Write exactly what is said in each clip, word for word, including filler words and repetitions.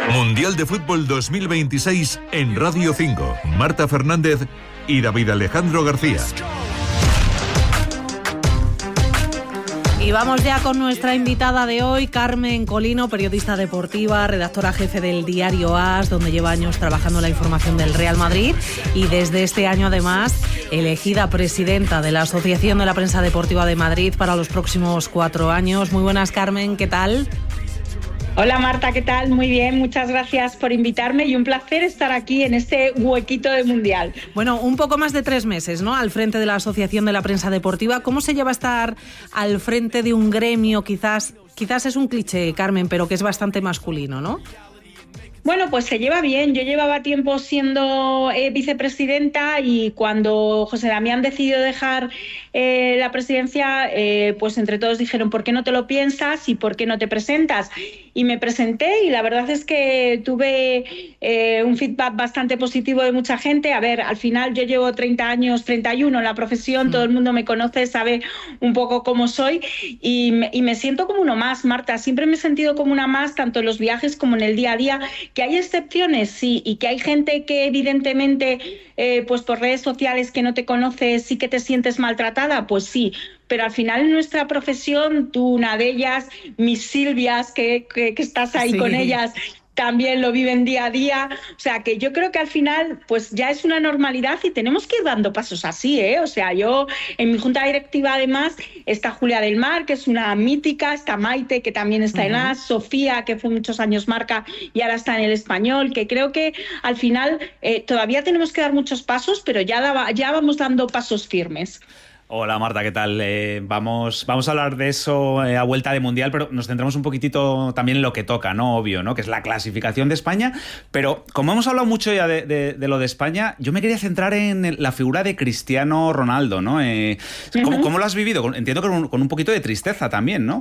Mundial de Fútbol dos mil veintiséis en Radio cinco. Marta Fernández y David Alejandro García. Y vamos ya con nuestra invitada de hoy, Carmen Colino, periodista deportiva, redactora jefe del diario AS, donde lleva años trabajando en la información del Real Madrid y desde este año además elegida presidenta de la Asociación de la Prensa Deportiva de Madrid para los próximos cuatro años. Muy buenas, Carmen, ¿qué tal? Hola Marta, ¿qué tal? Muy bien, muchas gracias por invitarme y un placer estar aquí en este huequito de Mundial. Bueno, un poco más de tres meses, ¿no?, al frente de la Asociación de la Prensa Deportiva. ¿Cómo se lleva a estar al frente de un gremio? Quizás, quizás es un cliché, Carmen, pero que es bastante masculino, ¿no? Bueno, pues se lleva bien. Yo llevaba tiempo siendo eh, vicepresidenta y cuando José Damián decidió dejar eh, la presidencia, eh, pues entre todos dijeron, ¿por qué no te lo piensas y por qué no te presentas? Y me presenté y la verdad es que tuve eh, un feedback bastante positivo de mucha gente. A ver, al final yo llevo treinta años, treinta y uno en la profesión, mm. todo el mundo me conoce, sabe un poco cómo soy y me, y me siento como uno más, Marta. Siempre me he sentido como una más, tanto en los viajes como en el día a día. ¿Que hay excepciones? Sí, y que hay gente que evidentemente eh, pues por redes sociales que no te conoce sí que te sientes maltratada, pues sí, pero al final en nuestra profesión, tú una de ellas, mis Silvias, que, que, que estás ahí sí. con ellas, también lo viven día a día, o sea que yo creo que al final pues ya es una normalidad y tenemos que ir dando pasos así, ¿eh? O sea, yo en mi junta directiva además está Julia del Mar, que es una mítica, está Maite, que también está uh-huh. en A S, Sofía, que fue muchos años Marca y ahora está en El Español, que creo que al final eh, todavía tenemos que dar muchos pasos, pero ya, da, ya vamos dando pasos firmes. Hola Marta, ¿qué tal? Eh, vamos, vamos a hablar de eso eh, a vuelta de Mundial, pero nos centramos un poquitito también en lo que toca, ¿no? Obvio, ¿no? Que es la clasificación de España. Pero como hemos hablado mucho ya de, de, de lo de España, yo me quería centrar en la figura de Cristiano Ronaldo, ¿no? Eh, ¿cómo, uh-huh. ¿Cómo lo has vivido? Entiendo que con, con un poquito de tristeza también, ¿no?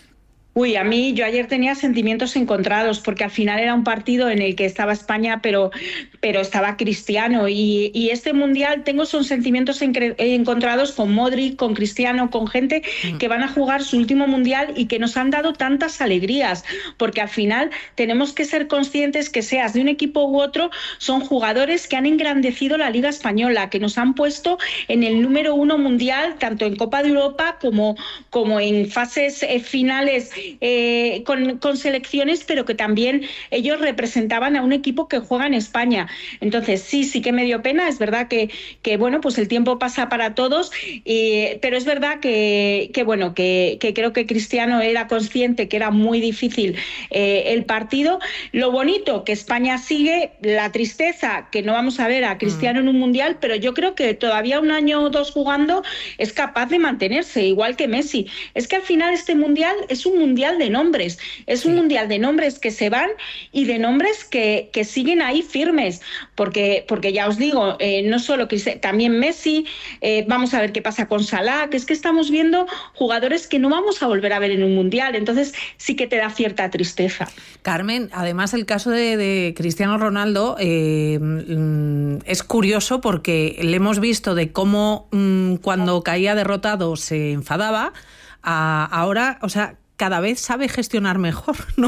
Uy, a mí yo ayer tenía sentimientos encontrados porque al final era un partido en el que estaba España, pero, pero estaba Cristiano y, y este Mundial tengo son sentimientos encre- encontrados con Modric, con Cristiano, con gente mm. que van a jugar su último Mundial y que nos han dado tantas alegrías, porque al final tenemos que ser conscientes que seas de un equipo u otro, son jugadores que han engrandecido la Liga Española, que nos han puesto en el número uno mundial, tanto en Copa de Europa como, como en fases eh, finales Eh, con, con selecciones, pero que también ellos representaban a un equipo que juega en España. Entonces sí, sí que me dio pena, es verdad que, que bueno, pues el tiempo pasa para todos, eh, pero es verdad que, que bueno, que, que creo que Cristiano era consciente que era muy difícil eh, el partido. Lo bonito, que España sigue, la tristeza, que no vamos a ver a Cristiano mm. en un Mundial, pero yo creo que todavía un año o dos jugando es capaz de mantenerse, igual que Messi. Es que al final este Mundial es un Mundial mundial de nombres, es sí. un mundial de nombres que se van y de nombres que, que siguen ahí firmes, porque, porque ya os digo, eh, no solo que también Messi, eh, vamos a ver qué pasa con Salah, que es que estamos viendo jugadores que no vamos a volver a ver en un mundial, entonces sí que te da cierta tristeza. Carmen, además el caso de, de Cristiano Ronaldo eh, es curioso porque le hemos visto de cómo mmm, cuando caía derrotado se enfadaba, a, ahora, o sea, cada vez sabe gestionar mejor, ¿no?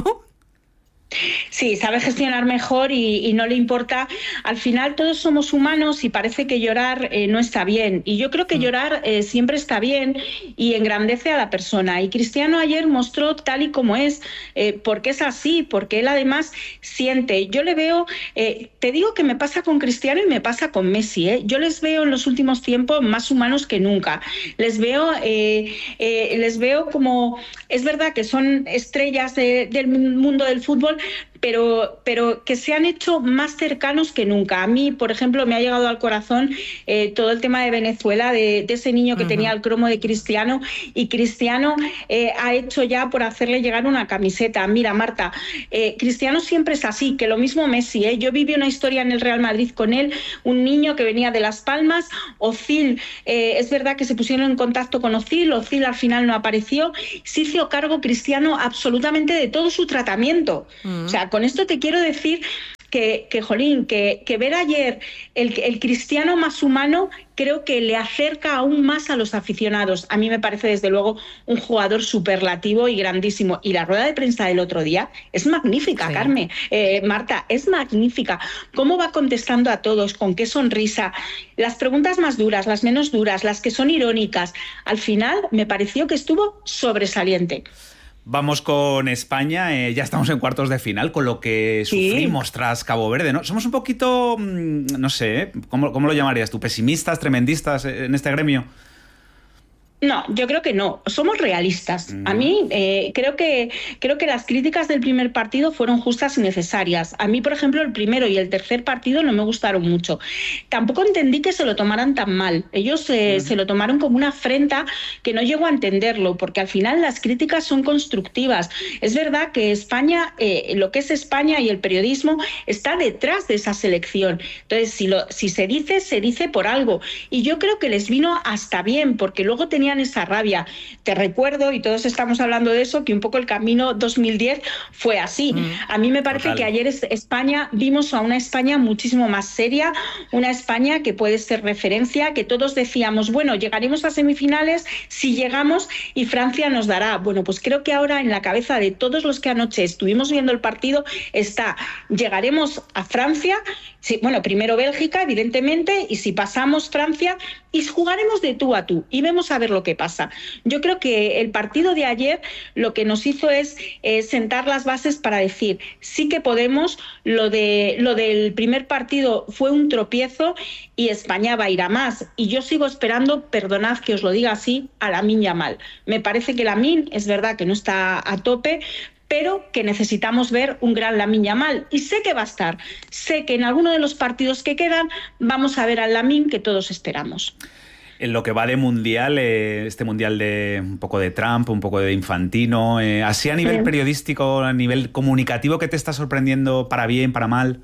Sí, sabe gestionar mejor y, y no le importa. Al final todos somos humanos y parece que llorar eh, no está bien. Y yo creo que llorar eh, siempre está bien y engrandece a la persona. Y Cristiano ayer mostró tal y como es, eh, porque es así, porque él además siente. Yo le veo, eh, te digo que me pasa con Cristiano y me pasa con Messi. ¿eh? Yo les veo en los últimos tiempos más humanos que nunca. Les veo, eh, eh, les veo como, es verdad que son estrellas de, del mundo del fútbol, pero, pero que se han hecho más cercanos que nunca. A mí, por ejemplo, me ha llegado al corazón eh, todo el tema de Venezuela, de, de ese niño que uh-huh. tenía el cromo de Cristiano, y Cristiano eh, ha hecho ya por hacerle llegar una camiseta. Mira, Marta, eh, Cristiano siempre es así, que lo mismo Messi. ¿eh? Yo viví una historia en el Real Madrid con él, un niño que venía de Las Palmas, Ozil, eh, es verdad que se pusieron en contacto con Ozil, Ozil al final no apareció, se hizo cargo Cristiano absolutamente de todo su tratamiento. Uh-huh. O sea, con esto te quiero decir que, que jolín, que, que ver ayer el, el Cristiano más humano creo que le acerca aún más a los aficionados. A mí me parece desde luego un jugador superlativo y grandísimo. Y la rueda de prensa del otro día es magnífica, sí. Carmen, eh, Marta, es magnífica. Cómo va contestando a todos, con qué sonrisa. Las preguntas más duras, las menos duras, las que son irónicas. Al final me pareció que estuvo sobresaliente. Vamos con España, eh, ya estamos en cuartos de final, con lo que sí. sufrimos tras Cabo Verde, ¿no? Somos un poquito, no sé, ¿cómo, cómo lo llamarías tú? ¿Pesimistas, tremendistas en este gremio? No, yo creo que no. Somos realistas. A mí eh, creo que creo que las críticas del primer partido fueron justas y necesarias. A mí, por ejemplo, el primero y el tercer partido no me gustaron mucho. Tampoco entendí que se lo tomaran tan mal. Ellos eh, uh-huh. se lo tomaron como una afrenta que no llego a entenderlo, porque al final las críticas son constructivas. Es verdad que España, eh, lo que es España y el periodismo, está detrás de esa selección. Entonces, si, lo, si se dice, se dice por algo. Y yo creo que les vino hasta bien, porque luego tenían esa rabia. Te recuerdo, y todos estamos hablando de eso, que un poco el camino dos mil diez fue así. Mm, a mí me parece total. que ayer España, vimos a una España muchísimo más seria, una España que puede ser referencia, que todos decíamos, bueno, llegaremos a semifinales si llegamos y Francia nos dará. Bueno, pues creo que ahora en la cabeza de todos los que anoche estuvimos viendo el partido está, llegaremos a Francia, sí, bueno, primero Bélgica, evidentemente, y si pasamos Francia, y jugaremos de tú a tú, y vemos a ver lo que pasa. Yo creo que el partido de ayer lo que nos hizo es eh, sentar las bases para decir, sí que podemos, lo, de, lo del primer partido fue un tropiezo y España va a ir a más. Y yo sigo esperando, perdonad que os lo diga así, a Lamine Yamal. Me parece que Lamine, es verdad que no está a tope, pero que necesitamos ver un gran Lamine Yamal. Y sé que va a estar. Sé que en alguno de los partidos que quedan vamos a ver al Lamine que todos esperamos. En lo que va de mundial, eh, este mundial de un poco de Trump, un poco de Infantino, eh, así a nivel sí. periodístico, a nivel comunicativo, ¿qué te está sorprendiendo para bien, para mal?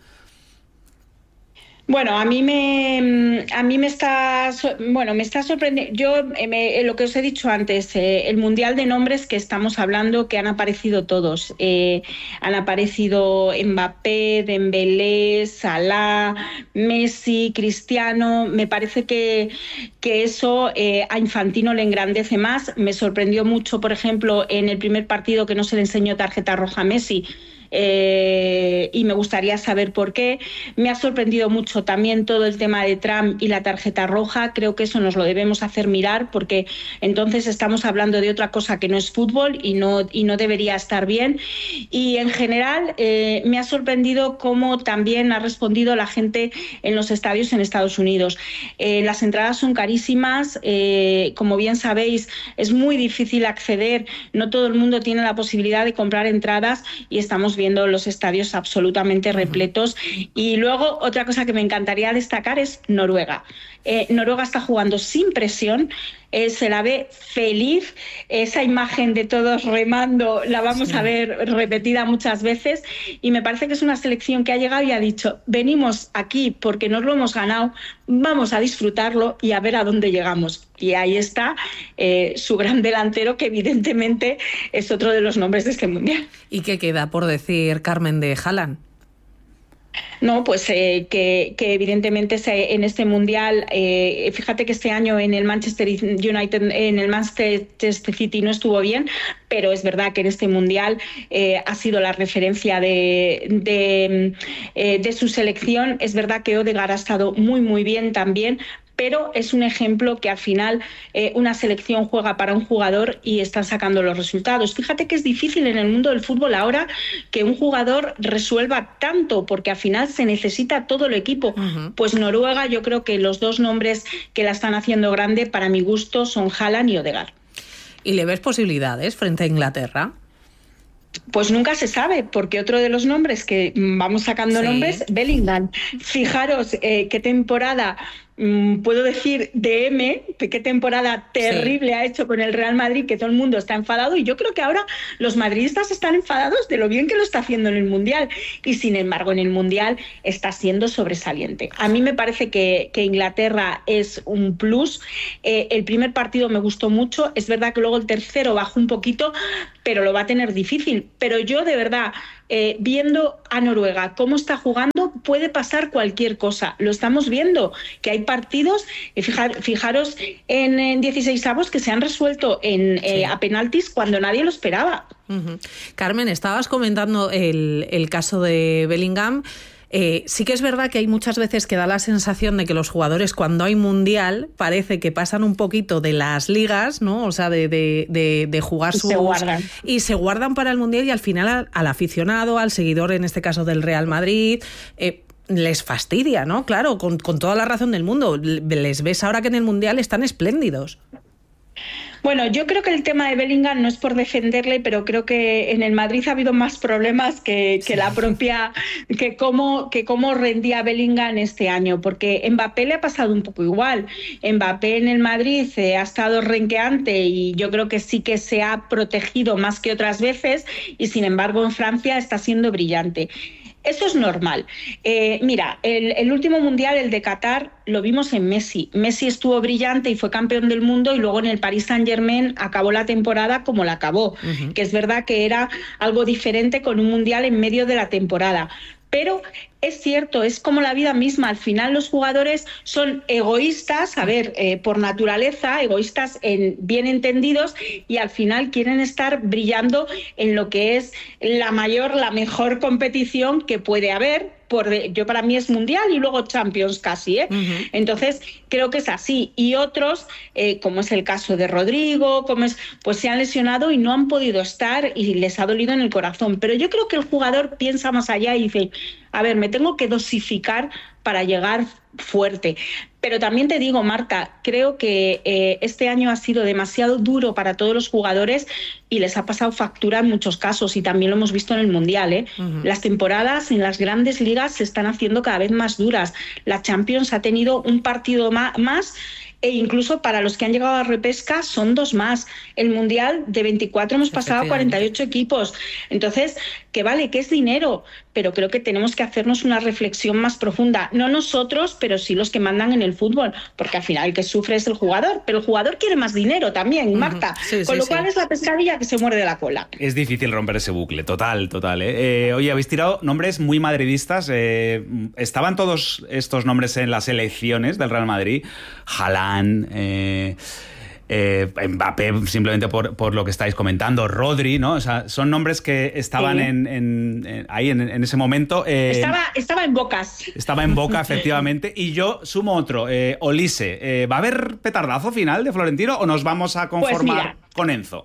Bueno, a mí me a mí me está bueno me está sorprendiendo. Yo me, lo que os he dicho antes, eh, el mundial de nombres que estamos hablando, que han aparecido todos, eh, han aparecido Mbappé, Dembélé, Salah, Messi, Cristiano. Me parece que que eso eh, a Infantino le engrandece más. Me sorprendió mucho, por ejemplo, en el primer partido que no se le enseñó tarjeta roja a Messi. Eh, y me gustaría saber por qué. Me ha sorprendido mucho también todo el tema de Trump y la tarjeta roja. Creo que eso nos lo debemos hacer mirar, porque entonces estamos hablando de otra cosa que no es fútbol y no, y no debería estar bien. Y en general eh, me ha sorprendido cómo también ha respondido la gente en los estadios en Estados Unidos. Eh, las entradas son carísimas, eh, como bien sabéis, es muy difícil acceder, no todo el mundo tiene la posibilidad de comprar entradas y estamos viendo viendo los estadios absolutamente repletos. Y luego otra cosa que me encantaría destacar es Noruega. Eh, Noruega está jugando sin presión, eh, se la ve feliz, esa imagen de todos remando la vamos sí. a ver repetida muchas veces, y me parece que es una selección que ha llegado y ha dicho, venimos aquí porque nos lo hemos ganado, vamos a disfrutarlo y a ver a dónde llegamos. Y ahí está eh, su gran delantero, que evidentemente es otro de los nombres de este mundial. ¿Y qué queda por decir, Carmen, de Haaland? No, pues eh, que, que evidentemente se, en este mundial, eh, fíjate que este año en el Manchester United, en el Manchester City no estuvo bien, pero es verdad que en este mundial eh, ha sido la referencia de, de, eh, de su selección. Es verdad que Odegaard ha estado muy muy bien también, pero es un ejemplo que al final eh, una selección juega para un jugador y están sacando los resultados. Fíjate que es difícil en el mundo del fútbol ahora que un jugador resuelva tanto, porque al final se necesita todo el equipo. Uh-huh. Pues Noruega, yo creo que los dos nombres que la están haciendo grande, para mi gusto, son Haaland y Odegaard. ¿Y le ves posibilidades frente a Inglaterra? Pues nunca se sabe, porque otro de los nombres que vamos sacando sí. nombres, Bellingham. Fijaros eh, qué temporada puedo decir D M, qué temporada terrible sí. ha hecho con el Real Madrid, que todo el mundo está enfadado, y yo creo que ahora los madridistas están enfadados de lo bien que lo está haciendo en el Mundial, y sin embargo en el Mundial está siendo sobresaliente. A mí me parece que, que Inglaterra es un plus. Eh, el primer partido me gustó mucho, es verdad que luego el tercero bajó un poquito, pero lo va a tener difícil. Pero yo de verdad, eh, viendo a Noruega cómo está jugando, puede pasar cualquier cosa. Lo estamos viendo, que hay partidos, eh, fijar, fijaros en, en dieciseisavos que se han resuelto en, sí. eh, a penaltis cuando nadie lo esperaba. Uh-huh. Carmen, estabas comentando el, el caso de Bellingham. Eh, sí que es verdad que hay muchas veces que da la sensación de que los jugadores, cuando hay mundial, parece que pasan un poquito de las ligas, ¿no? O sea, de, de, de, de jugar sus... Se guardan. Y se guardan para el mundial, y al final al, al aficionado, al seguidor, en este caso del Real Madrid, eh, les fastidia, ¿no? Claro, con, con toda la razón del mundo. Les ves ahora que en el mundial están espléndidos. Bueno, yo creo que el tema de Bellingham no es por defenderle, pero creo que en el Madrid ha habido más problemas que, que sí. la propia, que cómo, que cómo rendía Bellingham este año, porque Mbappé le ha pasado un poco igual. Mbappé en el Madrid eh, ha estado renqueante y yo creo que sí que se ha protegido más que otras veces, y sin embargo en Francia está siendo brillante. Eso es normal. Eh, mira, el, el último mundial, el de Qatar, lo vimos en Messi. Messi estuvo brillante y fue campeón del mundo, y luego en el Paris Saint-Germain acabó la temporada como la acabó, uh-huh. que es verdad que era algo diferente con un mundial en medio de la temporada. Pero es cierto, es como la vida misma. Al final los jugadores son egoístas, a ver, eh, por naturaleza, egoístas en, bien entendidos, y al final quieren estar brillando en lo que es la mayor, la mejor competición que puede haber. Por, yo para mí es mundial y luego Champions casi, ¿eh? Uh-huh. Entonces creo que es así. Y otros, eh, como es el caso de Rodrigo, como es, pues se han lesionado y no han podido estar y les ha dolido en el corazón. Pero yo creo que el jugador piensa más allá y dice, a ver, me tengo que dosificar para llegar fuerte. Pero también te digo, Marta, creo que eh, este año ha sido demasiado duro para todos los jugadores y les ha pasado factura en muchos casos, y también lo hemos visto en el Mundial, ¿eh? Uh-huh. Las temporadas en las grandes ligas se están haciendo cada vez más duras. La Champions ha tenido un partido ma- más e incluso para los que han llegado a repesca son dos más. El Mundial de veinticuatro hemos pasado a cuarenta y ocho equipos. Entonces, que vale, que es dinero, pero creo que tenemos que hacernos una reflexión más profunda. No nosotros, pero sí los que mandan en el fútbol, porque al final el que sufre es el jugador, pero el jugador quiere más dinero también, Marta. Uh-huh. Sí, Con sí, lo cual sí. es la pescadilla que se muerde la cola. Es difícil romper ese bucle, total, total. ¿eh? Eh, oye, habéis tirado nombres muy madridistas. Eh, ¿Estaban todos estos nombres en las elecciones del Real Madrid? Haaland, eh, eh, Mbappé, simplemente por, por lo que estáis comentando, Rodri, ¿no? O sea, son nombres que estaban sí. en, en, en, ahí en, en ese momento. Eh, estaba, estaba en bocas. Estaba en boca, efectivamente. Y yo sumo otro, eh, Olise. Eh, ¿Va a haber petardazo final de Florentino o nos vamos a conformar pues con Enzo?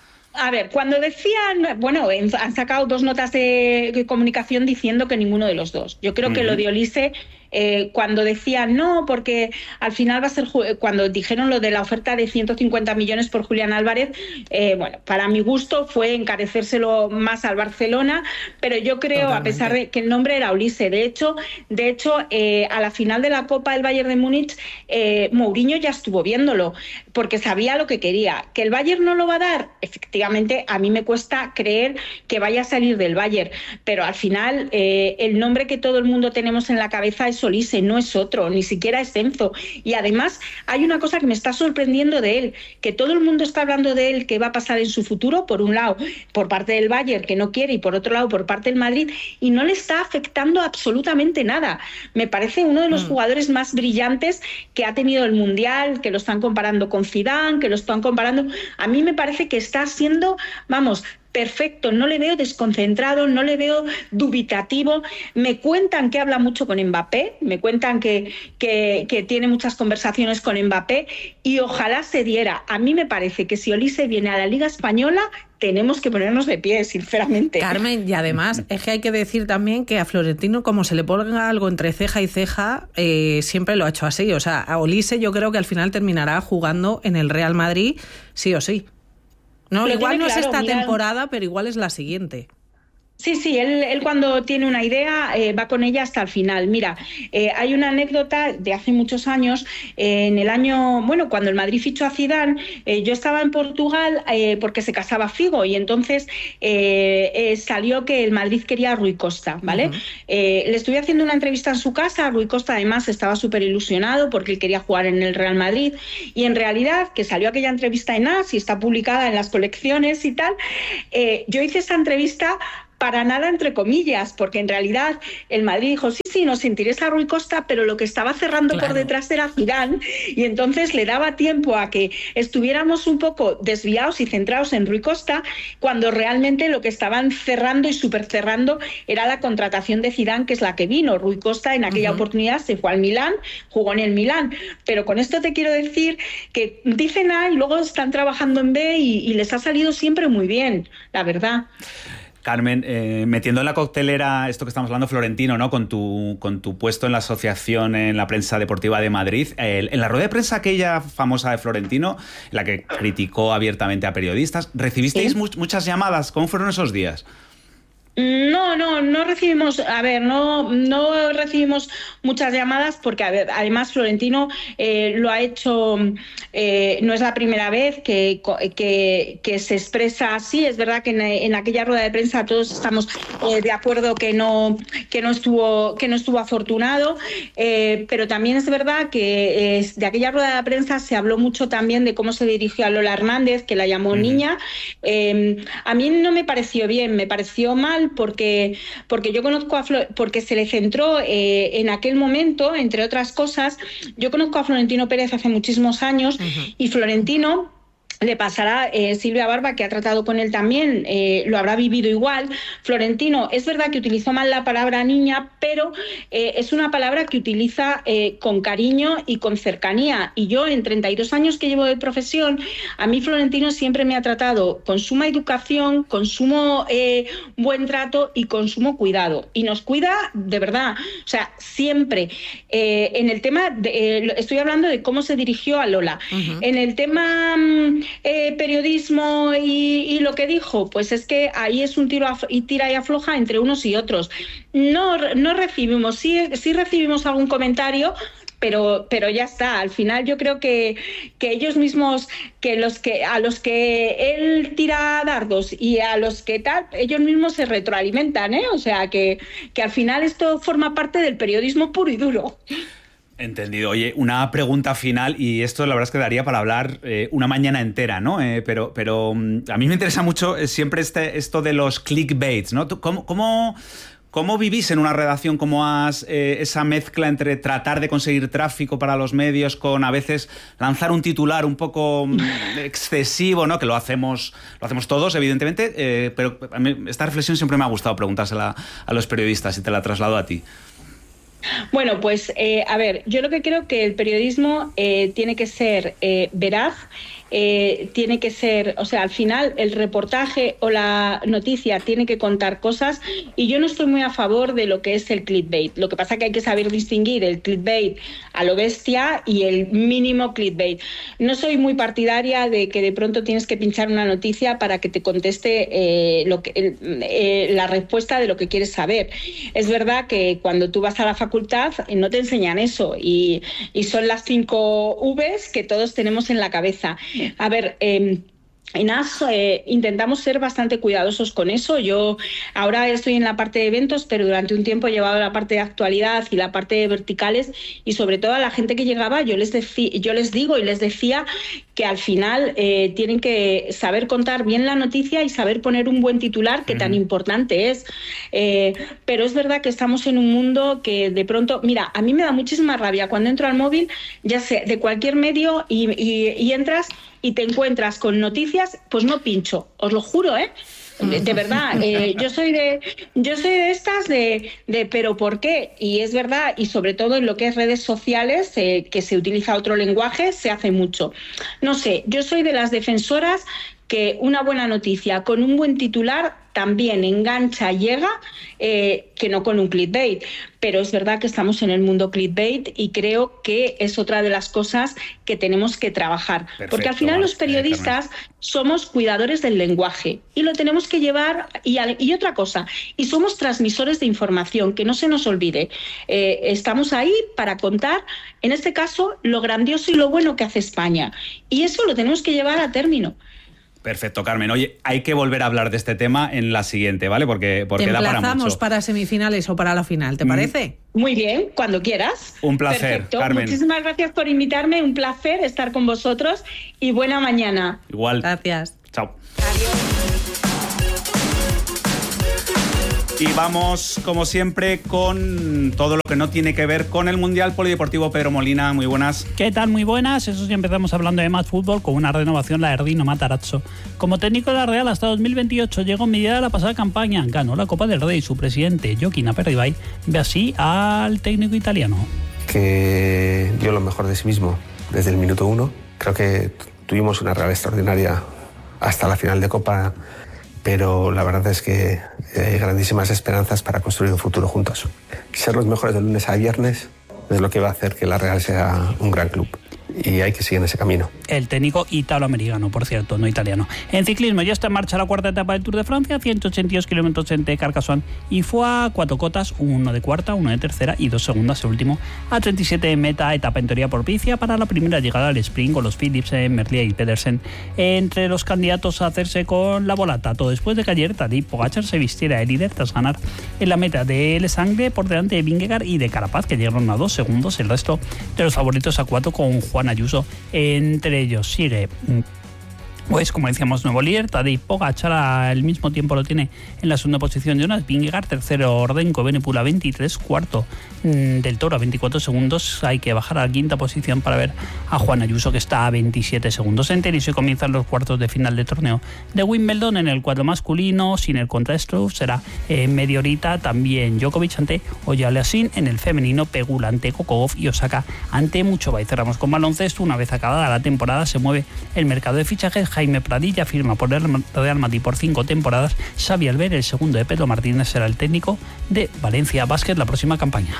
A ver, cuando decían, bueno, han sacado dos notas de comunicación diciendo que ninguno de los dos. Yo creo uh-huh. que lo de Olise, eh, cuando decían no, porque al final va a ser, cuando dijeron lo de la oferta de ciento cincuenta millones por Julián Álvarez, eh, bueno, para mi gusto fue encarecérselo más al Barcelona, pero yo creo, Totalmente. a pesar de que el nombre era Olise, de hecho, de hecho eh, a la final de la Copa del Bayern de Múnich, eh, Mourinho ya estuvo viéndolo, porque sabía lo que quería. ¿Que el Bayern no lo va a dar? Efectivamente, a mí me cuesta creer que vaya a salir del Bayern, pero al final eh, el nombre que todo el mundo tenemos en la cabeza es Olise, no es otro, ni siquiera es Enzo. Y además hay una cosa que me está sorprendiendo de él, que todo el mundo está hablando de él, que va a pasar en su futuro, por un lado por parte del Bayern, que no quiere, y por otro lado por parte del Madrid, y no le está afectando absolutamente nada. Me parece uno de los mm. jugadores más brillantes que ha tenido el Mundial, que lo están comparando con Zidane, que lo están comparando. A mí me parece que está siendo, vamos, perfecto, no le veo desconcentrado, no le veo dubitativo. Me cuentan que habla mucho con Mbappé, me cuentan que, que, que tiene muchas conversaciones con Mbappé, y ojalá se diera. A mí me parece que si Olise viene a la Liga Española, tenemos que ponernos de pie, sinceramente. Carmen, y además es que hay que decir también que a Florentino, como se le ponga algo entre ceja y ceja, eh, siempre lo ha hecho así. O sea, a Olise yo creo que al final terminará jugando en el Real Madrid, sí o sí. No, pero igual no claro, es esta mira, temporada, pero igual es la siguiente. Sí, sí, él, él cuando tiene una idea eh, va con ella hasta el final. Mira, eh, hay una anécdota de hace muchos años, eh, en el año, bueno, cuando el Madrid fichó a Zidane, eh, yo estaba en Portugal eh, porque se casaba Figo y entonces eh, eh, salió que el Madrid quería a Rui Costa, ¿vale? Uh-huh. eh, le estuve haciendo una entrevista en su casa, Rui Costa además estaba súper ilusionado porque él quería jugar en el Real Madrid y en realidad, que salió aquella entrevista en A S y está publicada en las colecciones y tal, eh, yo hice esa entrevista para nada, entre comillas, porque en realidad el Madrid dijo, sí, sí, nos interesa Rui Costa, pero lo que estaba cerrando claro. por detrás era Zidane, y entonces le daba tiempo a que estuviéramos un poco desviados y centrados en Rui Costa, cuando realmente lo que estaban cerrando y super cerrando era la contratación de Zidane, que es la que vino. Rui Costa en aquella uh-huh. oportunidad se fue al Milán, jugó en el Milán, pero con esto te quiero decir que dicen A y luego están trabajando en B y, y les ha salido siempre muy bien, la verdad. Carmen, eh, metiendo en la coctelera esto que estamos hablando, Florentino, ¿no? Con tu, con tu puesto en la asociación en la prensa deportiva de Madrid, eh, en la rueda de prensa aquella famosa de Florentino, en la que criticó abiertamente a periodistas, ¿recibisteis ¿Sí? mu- muchas llamadas? ¿Cómo fueron esos días? No, no, no recibimos, a ver, no, no recibimos muchas llamadas porque, a ver, además Florentino eh, lo ha hecho, eh, no es la primera vez que, que, que se expresa así. Es verdad que en, en aquella rueda de prensa todos estamos eh, de acuerdo que no, que no estuvo, que no estuvo afortunado, eh, pero también es verdad que eh, de aquella rueda de prensa se habló mucho también de cómo se dirigió a Lola Hernández, que la llamó uh-huh. niña. Eh, a mí no me pareció bien, me pareció mal. Porque, porque yo conozco a Flo, porque se le centró eh, en aquel momento, entre otras cosas, yo conozco a Florentino Pérez hace muchísimos años uh-huh. y Florentino le pasará, eh, Silvia Barba, que ha tratado con él también, eh, lo habrá vivido igual. Florentino, es verdad que utilizó mal la palabra niña, pero eh, es una palabra que utiliza eh, con cariño y con cercanía. Y yo, en treinta y dos años que llevo de profesión, a mí Florentino siempre me ha tratado con suma educación, con sumo eh, buen trato y con sumo cuidado. Y nos cuida de verdad. O sea, siempre. Eh, en el tema, de, eh, estoy hablando de cómo se dirigió a Lola. Uh-huh. En el tema... Eh, periodismo y, y lo que dijo, pues es que ahí es un tiro af- y tira y afloja entre unos y otros. No, no recibimos, sí, sí recibimos algún comentario, pero, pero ya está. Al final yo creo que, que ellos mismos, que los que a los que él tira dardos y a los que tal, ellos mismos se retroalimentan, ¿eh? O sea que, que al final esto forma parte del periodismo puro y duro. Entendido. Oye, una pregunta final, y esto la verdad es que daría para hablar eh, una mañana entera, ¿no? Eh, pero, pero a mí me interesa mucho eh, siempre este, esto de los clickbaits, ¿no? ¿Cómo, cómo, cómo vivís en una redacción? ¿Cómo has eh, esa mezcla entre tratar de conseguir tráfico para los medios con a veces lanzar un titular un poco excesivo, ¿no? Que lo hacemos, lo hacemos todos, evidentemente, eh, pero a mí esta reflexión siempre me ha gustado preguntársela a los periodistas y te la traslado a ti. Bueno, pues eh, a ver, yo lo que creo que el periodismo eh, tiene que ser eh, veraz, eh, tiene que ser, o sea, al final el reportaje o la noticia tiene que contar cosas, y yo no estoy muy a favor de lo que es el clickbait. Lo que pasa es que hay que saber distinguir el clickbait a lo bestia y el mínimo clickbait. No soy muy partidaria de que de pronto tienes que pinchar una noticia para que te conteste eh, lo que, eh, la respuesta de lo que quieres saber. Es verdad que cuando tú vas a la facultad eh, no te enseñan eso, y, y son las cinco Vs que todos tenemos en la cabeza. A ver, eh, en A S eh, intentamos ser bastante cuidadosos con eso. Yo ahora estoy en la parte de eventos, pero durante un tiempo he llevado la parte de actualidad y la parte de verticales, y sobre todo a la gente que llegaba yo les, decí, yo les digo y les decía que al final eh, tienen que saber contar bien la noticia y saber poner un buen titular, que uh-huh. tan importante es. Eh, pero es verdad que estamos en un mundo que de pronto, mira, a mí me da muchísima rabia cuando entro al móvil, ya sea de cualquier medio, y, y, y entras y te encuentras con noticias, pues no pincho, os lo juro, ¿eh? De, de verdad, eh, yo soy de yo soy de estas de, de pero ¿por qué? Y es verdad, y sobre todo en lo que es redes sociales, eh, que se utiliza otro lenguaje, se hace mucho. No sé, yo soy de las defensoras que una buena noticia con un buen titular también engancha, llega, eh, que no con un clickbait. Pero es verdad que estamos en el mundo clickbait y creo que es otra de las cosas que tenemos que trabajar. Perfecto, porque al final los periodistas somos cuidadores del lenguaje y lo tenemos que llevar. Y, y otra cosa, y somos transmisores de información, que no se nos olvide. Eh, estamos ahí para contar, en este caso, lo grandioso y lo bueno que hace España. Y eso lo tenemos que llevar a término. Perfecto, Carmen. Oye, hay que volver a hablar de este tema en la siguiente, ¿vale? Porque, porque Te da para mucho. Te emplazamos para semifinales o para la final, ¿te parece? Muy bien, cuando quieras. Un placer, Perfecto. Carmen. Muchísimas gracias por invitarme, un placer estar con vosotros y buena mañana. Igual. Gracias. Chao. Adiós. Y vamos, como siempre, con todo lo que no tiene que ver con el Mundial Polideportivo. Pedro Molina, muy buenas. ¿Qué tal? Muy buenas. Eso sí, empezamos hablando de más fútbol con una renovación, la de Dino Matarazzo. Como técnico de la Real hasta dos mil veintiocho, llegó en medida de la pasada campaña, ganó la Copa del Rey. Su presidente, Joaquín Aperribay, ve así al técnico italiano. Que dio lo mejor de sí mismo desde el minuto uno. Creo que tuvimos una Real extraordinaria hasta la final de Copa, pero la verdad es que hay grandísimas esperanzas para construir un futuro juntos. Ser los mejores de lunes a viernes es lo que va a hacer que la Real sea un gran club. Y hay que seguir en ese camino. El técnico italoamericano, por cierto, no italiano. En ciclismo ya está en marcha la cuarta etapa del Tour de Francia, ciento ochenta y dos kilómetros entre Carcassonne y Foix, cuatro cotas, uno de cuarta, uno de tercera y dos segundas, el último a treinta y siete de meta, etapa en teoría propicia para la primera llegada al sprint con los Philipsen, Merlier y Pedersen entre los candidatos a hacerse con la volata. Todo después de que ayer Tadej Pogačar se vistiera el líder tras ganar en la meta de El Sangre por delante de Vingegaard y de Carapaz, que llegaron a dos segundos, el resto de los favoritos a cuatro con Juan Ayuso entre ellos. Sigue, pues como decíamos, nuevo líder, Tadej Pogačar, al mismo tiempo lo tiene en la segunda posición Jonas Vingegaard, tercero Ordenko Evenepoel a veintitrés, cuarto mmm, del Toro a veinticuatro segundos. Hay que bajar a la quinta posición para ver a Juan Ayuso, que está a veintisiete segundos. En tenis hoy comienzan los cuartos de final de torneo de Wimbledon. En el cuadro masculino, sin el contra Struff, será en eh, media horita también Djokovic ante Oyaleasin. En el femenino, Pegula ante Kokogov y Osaka ante Muchova. Y cerramos con baloncesto. Una vez acabada la temporada se mueve el mercado de fichajes. Jaime Pradilla firma por el Real Madrid por cinco temporadas. Xavi Alber, el segundo de Pedro Martínez, será el técnico de Valencia Basket la próxima campaña.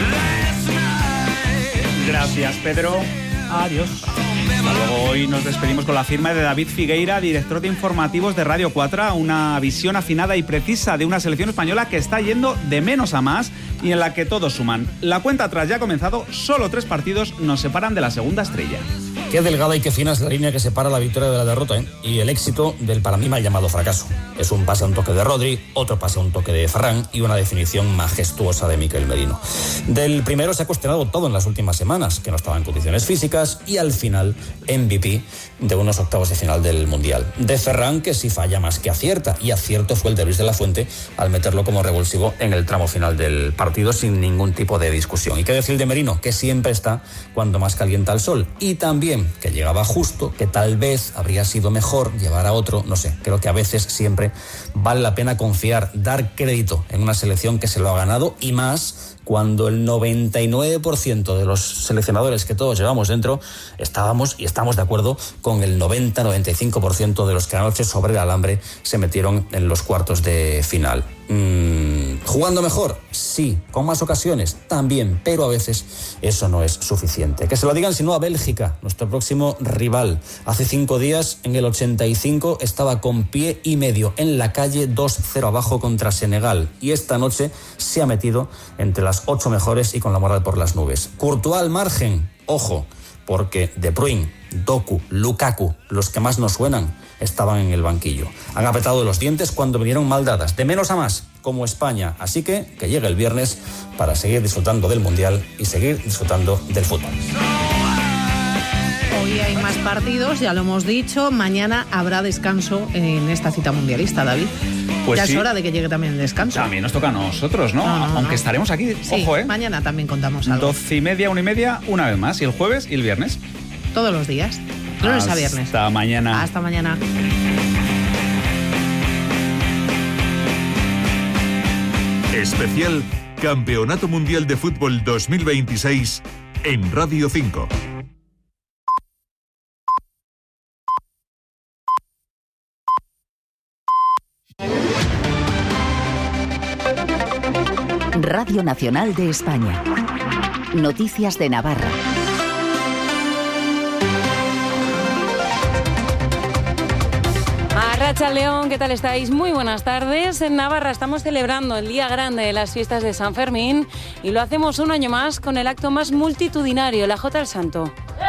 Gracias, Pedro. Adiós. Hasta luego. Hoy nos despedimos con la firma de David Figueira, director de informativos de Radio cuatro, una visión afinada y precisa de una selección española que está yendo de menos a más y en la que todos suman. La cuenta atrás ya ha comenzado, solo tres partidos nos separan de la segunda estrella. Qué delgada y qué fina es la línea que separa la victoria de la derrota, ¿eh? Y el éxito del para mí mal llamado fracaso. Es un pase a un toque de Rodri, otro pase a un toque de Ferran y una definición majestuosa de Mikel Merino. Del primero se ha cuestionado todo en las últimas semanas, que no estaba en condiciones físicas, y al final M V P de unos octavos de final del Mundial. De Ferran, que sí falla más que acierta, y acierto fue el de Luis de la Fuente al meterlo como revulsivo en el tramo final del partido sin ningún tipo de discusión. Y qué decir de Merino, que siempre está cuando más calienta el sol, y también que llegaba justo, que tal vez habría sido mejor llevar a otro, no sé, creo que a veces siempre vale la pena confiar, dar crédito en una selección que se lo ha ganado, y más cuando el noventa y nueve por ciento de los seleccionadores que todos llevamos dentro estábamos y estamos de acuerdo con el noventa a noventa y cinco por ciento de los que anoche sobre el alambre se metieron en los cuartos de final. Mm, ¿Jugando mejor? Sí. ¿Con más ocasiones? También, pero a veces eso no es suficiente. Que se lo digan si no a Bélgica, nuestro próximo rival. Hace cinco días, en el ochenta y cinco, estaba con pie y medio en la calle dos cero abajo contra Senegal, y esta noche se ha metido entre las ocho mejores y con la moral por las nubes. Courtois al margen, ojo, porque De Bruyne, Doku, Lukaku, los que más nos suenan, estaban en el banquillo. Han apretado los dientes cuando vinieron mal dadas, de menos a más, como España. Así que que llegue el viernes para seguir disfrutando del Mundial y seguir disfrutando del fútbol. Hoy hay más partidos, ya lo hemos dicho. Mañana habrá descanso en esta cita mundialista, David. Pues ya sí. Es hora de que llegue también el descanso. También nos toca a nosotros, ¿no? no, no Aunque no. estaremos aquí, sí, ojo, ¿eh? Mañana también contamos algo. Doce y media, una y media, una vez más. Y el jueves y el viernes. Todos los días. Lunes a viernes. Hasta mañana. Hasta mañana. Especial Campeonato Mundial de Fútbol dos mil veintiséis en Radio cinco. Radio Nacional de España. Noticias de Navarra. Arratsalde León, ¿qué tal estáis? Muy buenas tardes. En Navarra estamos celebrando el día grande de las fiestas de San Fermín y lo hacemos un año más con el acto más multitudinario, la Jota al Santo.